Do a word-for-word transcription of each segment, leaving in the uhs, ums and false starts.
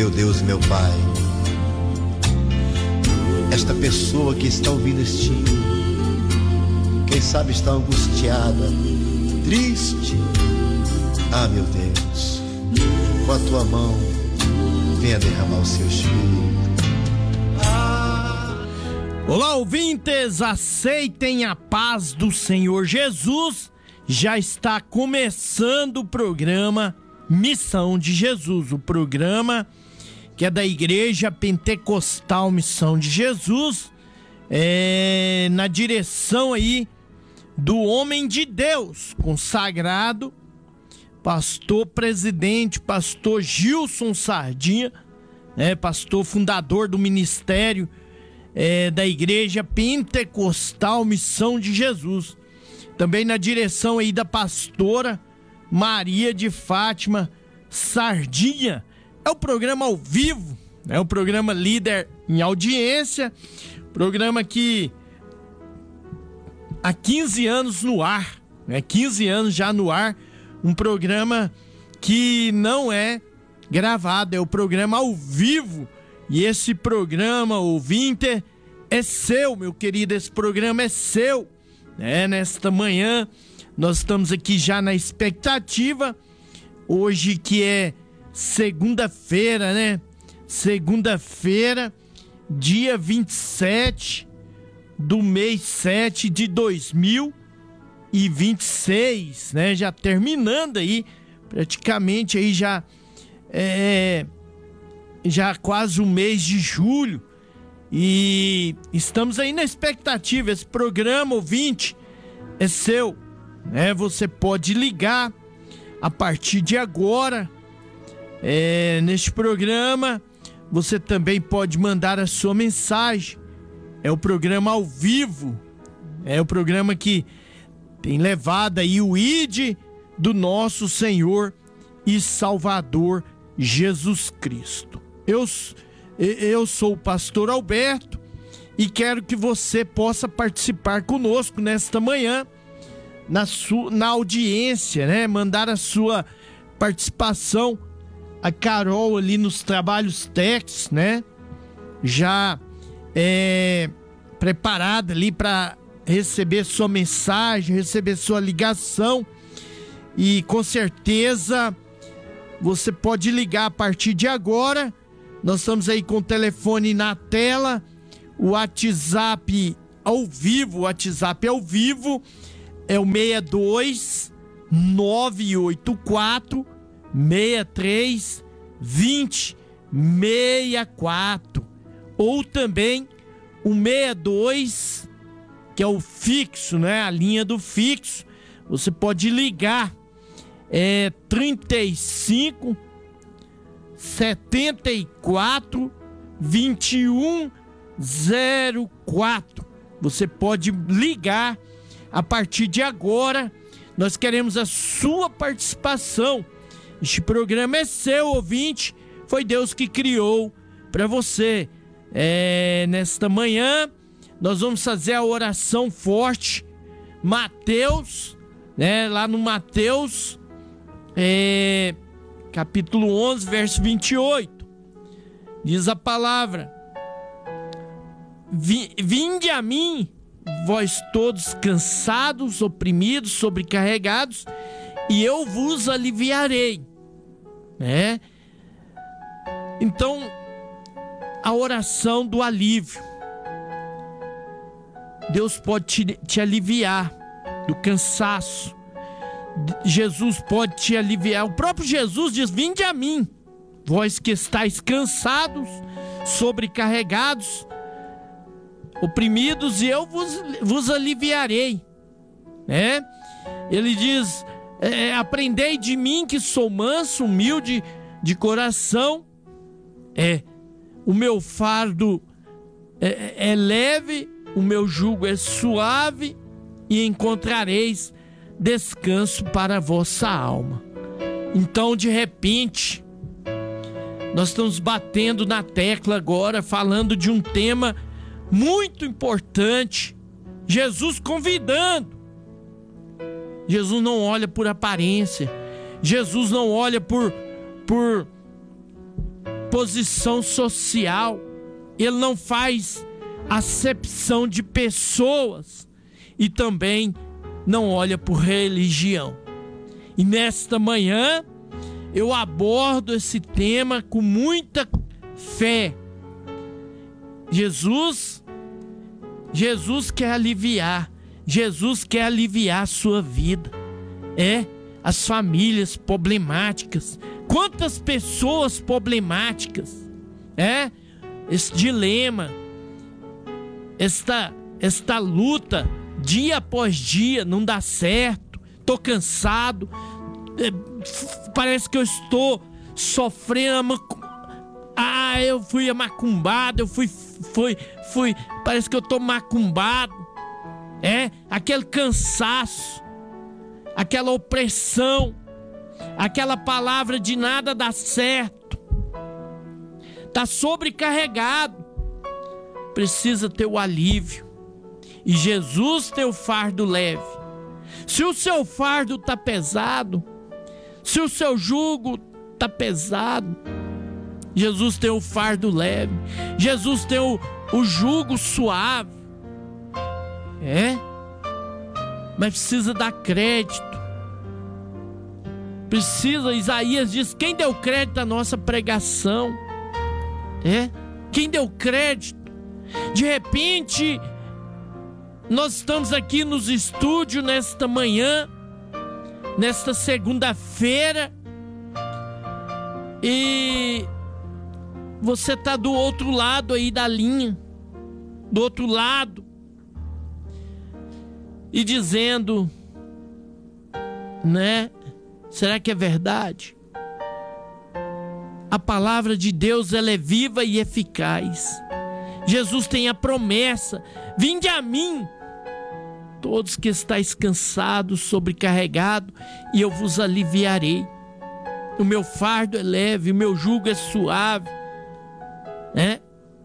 meu Deus e meu Pai. Esta pessoa que está ouvindo este hino, quem sabe está angustiada, triste. Ah, meu Deus, com a tua mão, venha derramar o seu espírito. Olá, ouvintes, aceitem a paz do Senhor Jesus. Já está começando o programa Missão de Jesus, o programa que é da Igreja Pentecostal Missão de Jesus, é, na direção aí do homem de Deus, consagrado, pastor presidente, pastor Gilson Sardinha, né, pastor fundador do ministério é, da Igreja Pentecostal Missão de Jesus. Também na direção aí da pastora Maria de Fátima Sardinha. É o programa ao vivo, é o programa líder em audiência, programa que há quinze anos no ar, né? quinze anos já no ar, um programa que não é gravado, é o programa ao vivo. E esse programa, ouvinte, é seu, meu querido, esse programa é seu. É, nesta manhã, nós estamos aqui já na expectativa, hoje que é segunda-feira, né? Segunda-feira, dia vinte e sete do mês sete de dois mil e vinte e seis, né? Já terminando aí, praticamente aí já, é, já quase o mês de julho. E estamos aí na expectativa. Esse programa, ouvinte, é seu, né? Você pode ligar a partir de agora. É, neste programa, você também pode mandar a sua mensagem. É o programa ao vivo. É o programa que tem levado aí o I D do nosso Senhor e Salvador Jesus Cristo. Eu Eu sou o pastor Alberto e quero que você possa participar conosco nesta manhã, na, sua, na audiência, né? Mandar a sua participação. A Carol ali nos trabalhos técnicos, né? Já é preparada ali para receber sua mensagem, receber sua ligação. E com certeza você pode ligar a partir de agora. Nós estamos aí com o telefone na tela, o WhatsApp ao vivo, o WhatsApp ao vivo é o seis dois nove oito quatro seis três dois zero seis quatro, ou também o seis dois, que é o fixo, né? A linha do fixo, você pode ligar, é trinta e cinco setenta e quatro vinte e um zero quatro. Você pode ligar a partir de agora. Nós queremos a sua participação. Este programa é seu, ouvinte. Foi Deus que criou para você. É, nesta manhã nós vamos fazer a oração forte. Mateus, né? Lá no Mateus, é, capítulo onze, verso vinte e oito, diz a palavra: Vinde a mim, vós todos cansados, oprimidos, sobrecarregados, e eu vos aliviarei, né? Então, a oração do alívio. Deus pode te, te aliviar do cansaço. Jesus pode te aliviar. O próprio Jesus diz: vinde a mim, vós que estáis cansados, sobrecarregados, oprimidos, e eu vos, vos aliviarei, né? Ele diz: é, aprendei de mim, que sou manso, humilde de coração, é, o meu fardo é, é leve, o meu jugo é suave, e encontrareis descanso para a vossa alma. Então, de repente, nós estamos batendo na tecla agora, falando de um tema muito importante. Jesus convidando. Jesus não olha por aparência. Jesus não olha por, por, posição social, ele não faz acepção de pessoas e também não olha por religião. E nesta manhã eu abordo esse tema com muita fé. Jesus, Jesus quer aliviar, Jesus quer aliviar a sua vida. É, as famílias problemáticas. Quantas pessoas problemáticas, é, esse dilema, esta, esta luta, dia após dia, não dá certo, tô cansado, é, parece que eu estou sofrendo, ah, eu fui macumbado, eu fui, fui, fui, parece que eu tô macumbado, é, aquele cansaço, aquela opressão, aquela palavra de nada dá certo, tá sobrecarregado, precisa ter o alívio, e Jesus tem o fardo leve. Se o seu fardo tá pesado, se o seu jugo tá pesado, Jesus tem o fardo leve, Jesus tem o, o jugo suave, é, mas precisa dar crédito. Precisa, Isaías diz, quem deu crédito à nossa pregação? É? Quem deu crédito? De repente, nós estamos aqui nos estúdios nesta manhã, nesta segunda-feira, e você está do outro lado aí da linha, do outro lado, e dizendo, né? Será que é verdade? A palavra de Deus, ela é viva e eficaz. Jesus tem a promessa: vinde a mim, todos que estáis cansados, sobrecarregados, e eu vos aliviarei. O meu fardo é leve, o meu jugo é suave, né?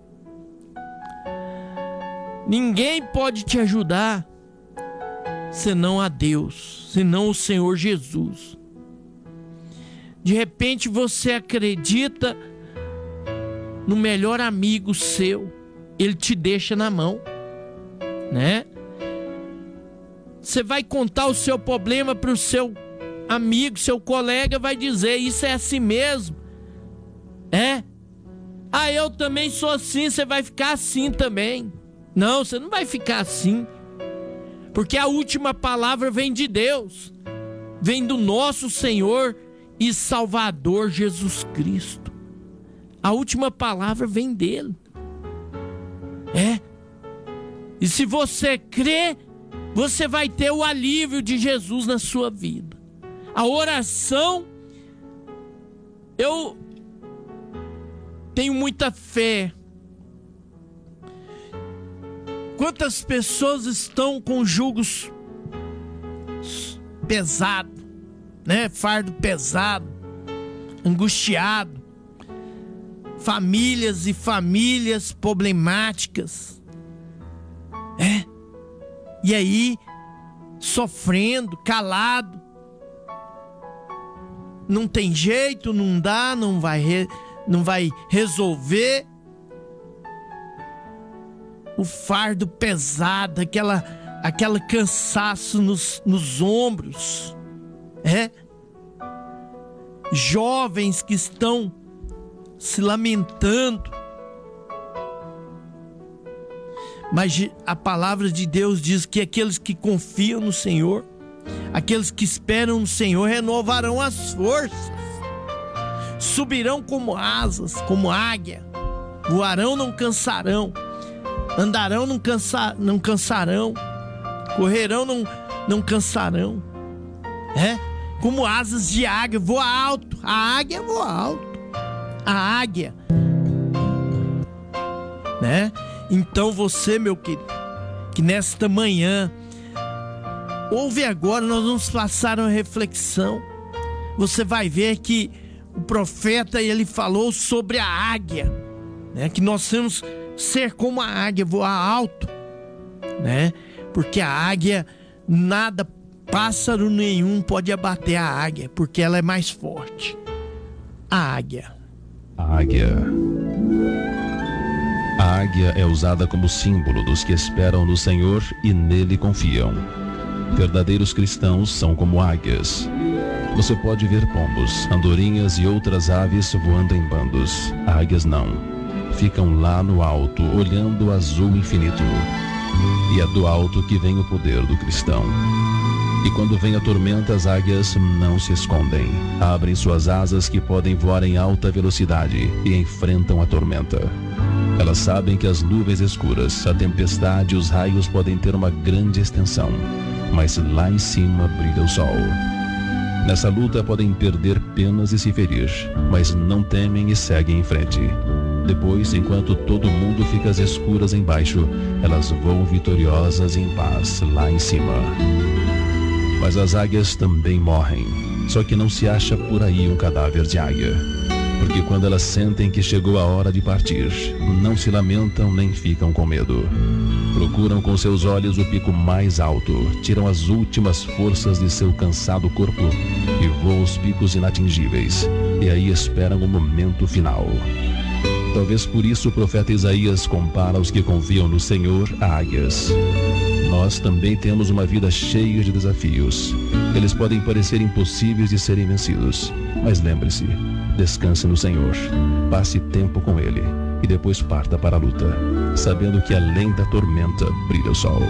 Ninguém pode te ajudar senão a Deus, senão o Senhor Jesus. De repente você acredita no melhor amigo seu, ele te deixa na mão, né? Você vai contar o seu problema para o seu amigo, seu colega, vai dizer, isso é assim mesmo, é? Ah, eu também sou assim, você vai ficar assim também. Não, você não vai ficar assim, porque a última palavra vem de Deus, vem do nosso Senhor e Salvador Jesus Cristo. A última palavra vem dele. É. E se você crê, você vai ter o alívio de Jesus na sua vida. A oração, eu tenho muita fé. Quantas pessoas estão com jugos pesados, né? Fardo pesado, angustiado, famílias e famílias problemáticas, é? E aí, sofrendo, calado, não tem jeito, não dá, não vai, re, não vai resolver. O fardo pesado, aquela, aquela cansaço nos, nos ombros, é? Jovens que estão se lamentando, mas a palavra de Deus diz que aqueles que confiam no Senhor, aqueles que esperam no Senhor, renovarão as forças, subirão como asas, como águia, voarão, não cansarão, andarão, não, cansa, não cansarão, correrão, não, não cansarão, é? Como asas de águia, voa alto. A águia voa alto. A águia, né? Então você, meu querido, que nesta manhã, ouve agora, nós vamos passar uma reflexão. Você vai ver que o profeta, ele falou sobre a águia, né? Que nós temos ser como a águia, voar alto, né? Porque a águia, nada, pássaro nenhum pode abater a águia, porque ela é mais forte. A águia, A águia. A águia é usada como símbolo dos que esperam no Senhor e nele confiam. Verdadeiros cristãos são como águias. Você pode ver pombos, andorinhas e outras aves voando em bandos. Águias não. Ficam lá no alto, olhando o azul infinito. E é do alto que vem o poder do cristão. E quando vem a tormenta, as águias não se escondem. Abrem suas asas que podem voar em alta velocidade e enfrentam a tormenta. Elas sabem que as nuvens escuras, a tempestade e os raios podem ter uma grande extensão, mas lá em cima brilha o sol. Nessa luta podem perder penas e se ferir, mas não temem e seguem em frente. Depois, enquanto todo mundo fica às escuras embaixo, elas voam vitoriosas em paz lá em cima. Mas as águias também morrem, só que não se acha por aí um cadáver de águia. Porque quando elas sentem que chegou a hora de partir, não se lamentam nem ficam com medo. Procuram com seus olhos o pico mais alto, tiram as últimas forças de seu cansado corpo e voam os picos inatingíveis. E aí esperam o momento final. Talvez por isso o profeta Isaías compara os que confiam no Senhor a águias. Nós também temos uma vida cheia de desafios. Eles podem parecer impossíveis de serem vencidos. Mas lembre-se, descanse no Senhor, passe tempo com Ele e depois parta para a luta, sabendo que além da tormenta brilha o sol.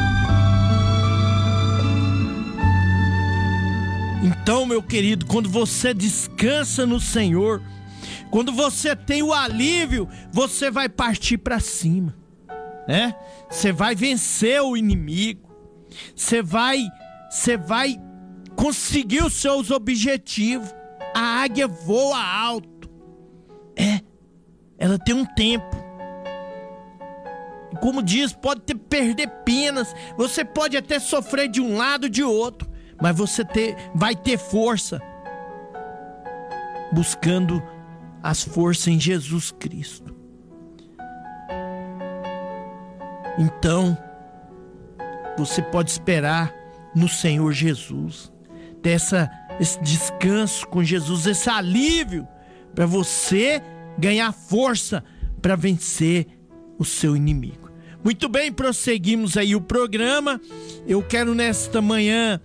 Então, meu querido, quando você descansa no Senhor, quando você tem o alívio, você vai partir para cima, né? Você vai vencer o inimigo, você vai, você vai conseguir os seus objetivos. A águia voa alto. É, ela tem um tempo. Como diz, pode ter, perder penas. Você pode até sofrer de um lado ou de outro, mas você ter, vai ter força. Buscando as forças em Jesus Cristo. Então, você pode esperar no Senhor Jesus. Ter essa esse descanso com Jesus, esse alívio para você ganhar força para vencer o seu inimigo. Muito bem, prosseguimos aí o programa. Eu quero nesta manhã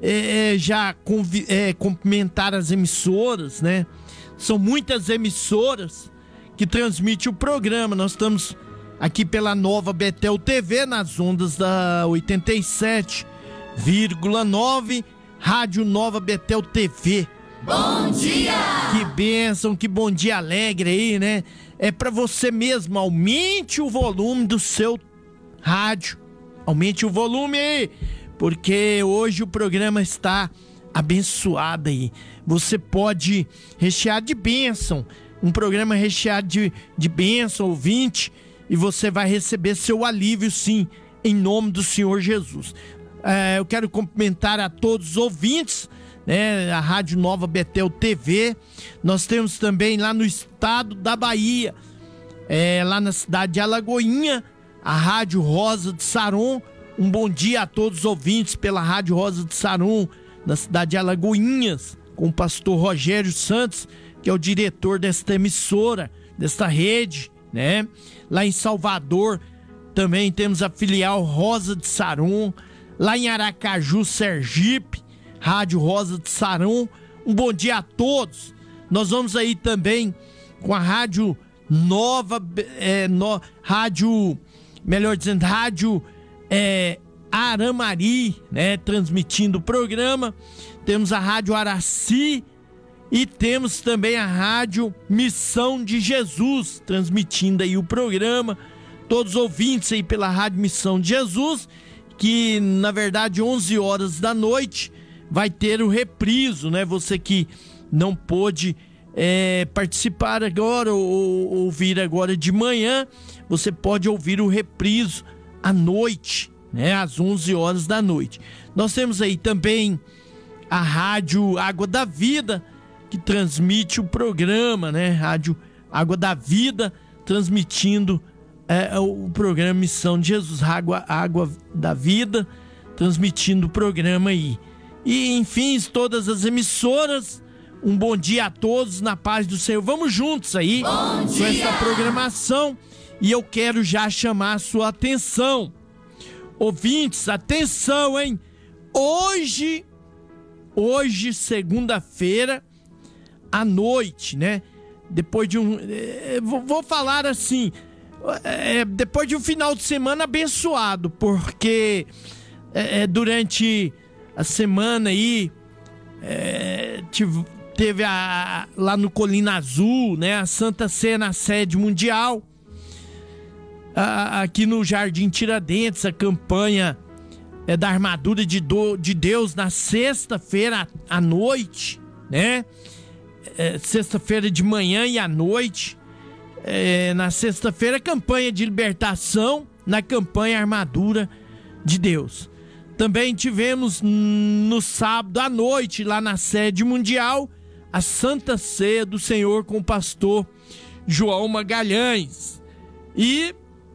é, já convi- é, cumprimentar as emissoras, né? São muitas emissoras que transmitem o programa. Nós estamos aqui pela Nova Betel T V, nas ondas da oitenta e sete vírgula nove, Rádio Nova Betel T V. Bom dia! Que bênção, que bom dia alegre aí, né? É pra você mesmo, aumente o volume do seu rádio. Aumente o volume aí, porque hoje o programa está abençoado aí. Você pode rechear de bênção, um programa recheado de, de bênção, ouvinte, e você vai receber seu alívio sim, em nome do Senhor Jesus. É, eu quero cumprimentar a todos os ouvintes, né, a Rádio Nova Betel T V. Nós temos também lá no estado da Bahia, é, lá na cidade de Alagoinha, a Rádio Rosa de Sarum. Um bom dia a todos os ouvintes pela Rádio Rosa de Sarum, na cidade de Alagoinhas, com o pastor Rogério Santos, que é o diretor desta emissora, desta rede, né? Lá em Salvador também temos a filial Rosa de Sarum. Lá em Aracaju, Sergipe, Rádio Rosa de Sarum. Um bom dia a todos. Nós vamos aí também com a Rádio Nova, é, no, Rádio, melhor dizendo, Rádio é, Aramari, né, transmitindo o programa. Temos a Rádio Araci e temos também a Rádio Missão de Jesus, transmitindo aí o programa. Todos os ouvintes aí pela Rádio Missão de Jesus, que na verdade onze horas da noite vai ter o repriso, né? Você que não pôde é, participar agora ou, ou ouvir agora de manhã, você pode ouvir o repriso à noite, né? Às onze horas da noite. Nós temos aí também a Rádio Água da Vida, que transmite o programa, né? Rádio Água da Vida, transmitindo É, o programa Missão de Jesus, Água, Água da Vida, transmitindo o programa aí. E enfim, todas as emissoras, Um bom dia a todos, na paz do Senhor. Vamos juntos aí com essa programação. E eu quero já chamar a sua atenção. Ouvintes, atenção, hein? Hoje, hoje, segunda-feira, à noite, né? Depois de um... É, vou, vou falar assim... É, depois de um final de semana abençoado, porque é, durante a semana aí é, tive, teve a, lá no Colina Azul, né, a Santa Ceia na sede mundial, a, aqui no Jardim Tiradentes, a campanha é, da armadura de, do, de Deus na sexta-feira à noite, né, é, sexta-feira de manhã e à noite. É, na sexta-feira, campanha de libertação, na campanha Armadura de Deus. Também tivemos no sábado à noite, lá na sede mundial, a Santa Ceia do Senhor com o pastor João Magalhães. E,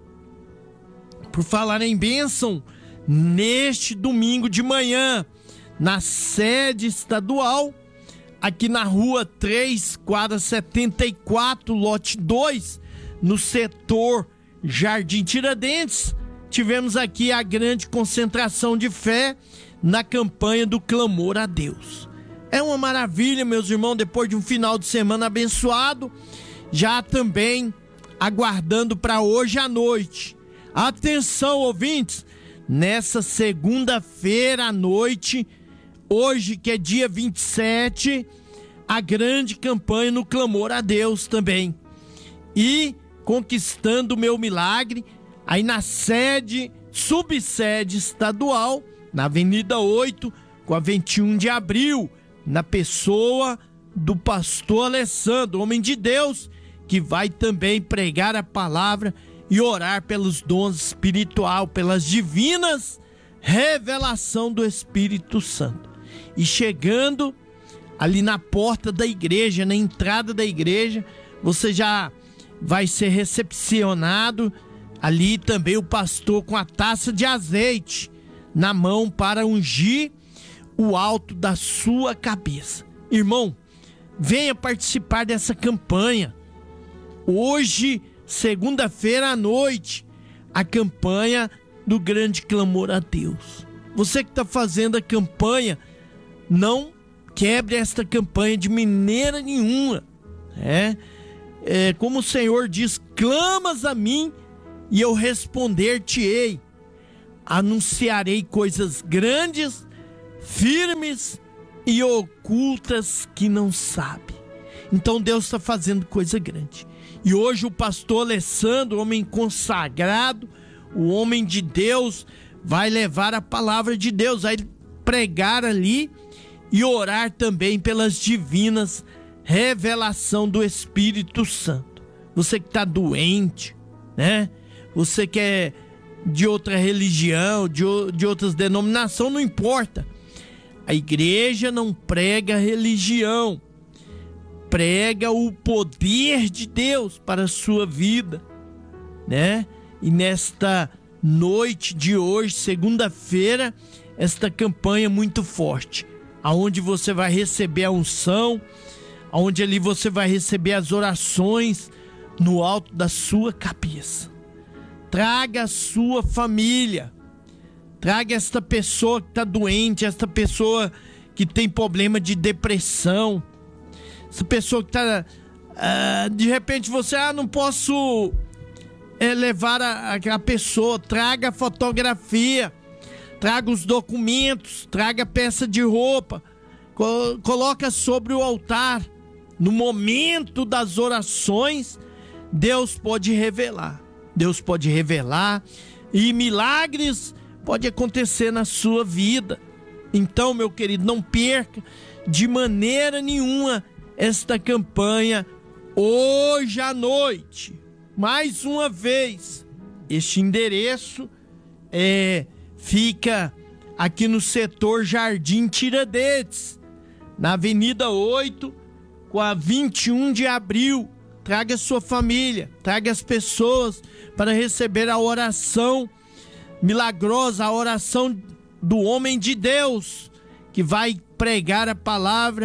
por falar em bênção, neste domingo de manhã, na sede estadual, aqui na rua três, quadra setenta e quatro, lote dois, no setor Jardim Tiradentes, tivemos aqui a grande concentração de fé na campanha do clamor a Deus. É uma maravilha, meus irmãos, depois de um final de semana abençoado, já também aguardando para hoje à noite. Atenção, ouvintes, nessa segunda-feira à noite, hoje, que é dia vinte e sete, a grande campanha no clamor a Deus também. E conquistando o meu milagre, aí na sede, subsede estadual, na Avenida oito, com a vinte e um de abril, na pessoa do pastor Alessandro, homem de Deus, que vai também pregar a palavra e orar pelos dons espirituais, pelas divinas revelação do Espírito Santo. E chegando ali na porta da igreja, na entrada da igreja, você já vai ser recepcionado ali também o pastor com a taça de azeite na mão para ungir o alto da sua cabeça. Irmão, venha participar dessa campanha. Hoje, segunda-feira à noite, a campanha do grande clamor a Deus. Você que está fazendo a campanha, não quebre esta campanha de maneira nenhuma. É, é como o Senhor diz: clamas a mim e eu responder-te-ei. Anunciarei coisas grandes, firmes e ocultas que não sabe. Então Deus está fazendo coisa grande. E hoje o pastor Alessandro, homem consagrado, o homem de Deus, vai levar a palavra de Deus, vai pregar ali e orar também pelas divinas revelação do Espírito Santo. Você que está doente, né? Você que é de outra religião, de, de outras denominações, não importa. A igreja não prega religião, prega o poder de Deus para a sua vida, né? E nesta noite de hoje, segunda-feira, esta campanha muito forte, aonde você vai receber a unção, aonde ali você vai receber as orações no alto da sua cabeça. Traga a sua família, traga esta pessoa que está doente, esta pessoa que tem problema de depressão, essa pessoa que está, uh, de repente você, ah, não posso é, levar a, a pessoa, traga a fotografia, traga os documentos, traga a peça de roupa, co- coloca sobre o altar. No momento das orações, Deus pode revelar, Deus pode revelar e milagres pode acontecer na sua vida. Então, meu querido, não perca de maneira nenhuma esta campanha hoje à noite. Mais uma vez, este endereço é, fica aqui no setor Jardim Tiradentes, na Avenida oito, com a vinte e um de abril. Traga sua família, traga as pessoas para receber a oração milagrosa, a oração do homem de Deus, que vai pregar a palavra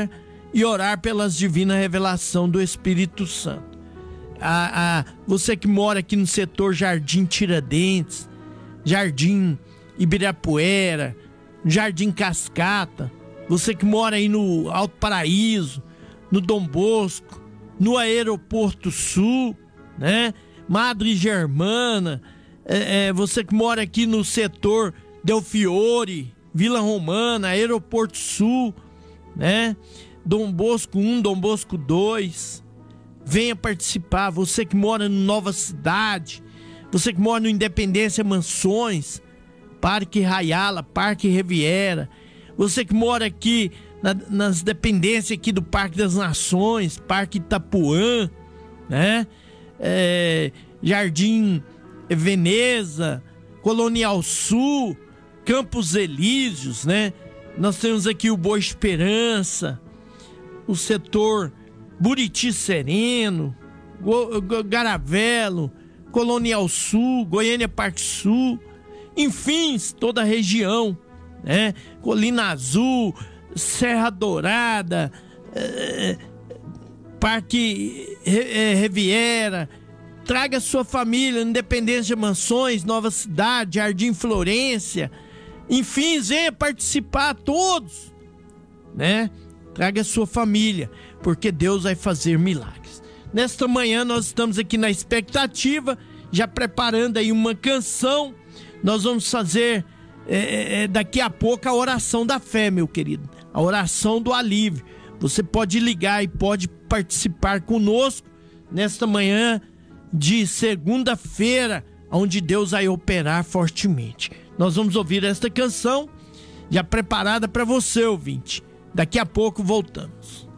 e orar pelas divinas revelações do Espírito Santo. A, a, você que mora aqui no setor Jardim Tiradentes, Jardim Ibirapuera, Jardim Cascata, você que mora aí no Alto Paraíso, no Dom Bosco, no Aeroporto Sul, né? Madre Germana, é, é, você que mora aqui no setor Del Fiore, Vila Romana, Aeroporto Sul, né? Dom Bosco um, Dom Bosco dois, venha participar. Você que mora no Nova Cidade, você que mora no Independência Mansões, Parque Rayala, Parque Riviera, você que mora aqui na, nas dependências aqui do Parque das Nações, Parque Itapuã, né? É, Jardim Veneza, Colonial Sul, Campos Elíseos, né? Nós temos aqui o Boa Esperança, o setor Buriti Sereno, Garavelo, Colonial Sul, Goiânia Parque Sul, enfim, toda a região, né? Colina Azul, Serra Dourada, é, Parque é, Riviera. Traga sua família, Independência Mansões, Nova Cidade, Jardim Florência, enfim, venha participar todos, né? Traga sua família, porque Deus vai fazer milagres. Nesta manhã nós estamos aqui na expectativa, já preparando aí uma canção. Nós vamos fazer é, é, daqui a pouco a oração da fé, meu querido, a oração do alívio. Você pode ligar e pode participar conosco nesta manhã de segunda-feira, onde Deus vai operar fortemente. Nós vamos ouvir esta canção já preparada para você, ouvinte. Daqui a pouco voltamos.